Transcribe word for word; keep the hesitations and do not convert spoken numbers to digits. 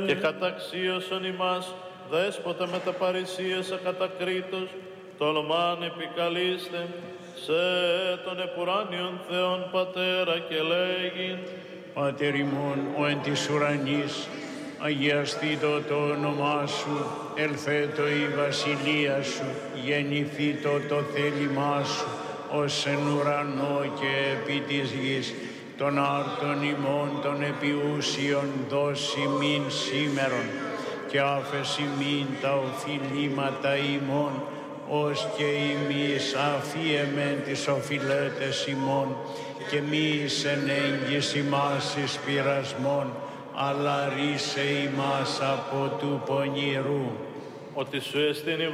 Και καταξίωσον ημάς, δέσποτα με τα παρησίες ακατακρίτως, τολμάν επικαλείστε, σε τον επουράνιον Θεόν Πατέρα και λέγειν. Πάτερ ημών, ο εν της ουρανής, αγιαστήτω το όνομά Σου, ελθέτω η βασιλεία Σου, γεννηθήτω το θέλημά Σου, ως εν ουρανό και επί της γης. Τον άρτον ημών των επιούσιων δώσει μην σήμερον, και άφεση μην τα οφειλήματα ημών, ως και ημείς αφίεμεν τις οφειλέτες ημών, και μη εις εν έγκυς ημάς εις πειρασμόν, αλλά ρίσε ημάς από του πονηρού. Ότι σου εστίν η